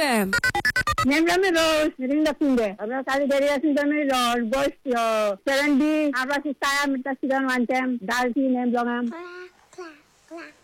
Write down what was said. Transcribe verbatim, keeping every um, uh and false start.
M. Name kami Rose, ring the finger. Abra kali dari asin kami Rose, boys seventy. Abra si saya minta sigan one time. Dalti name long am.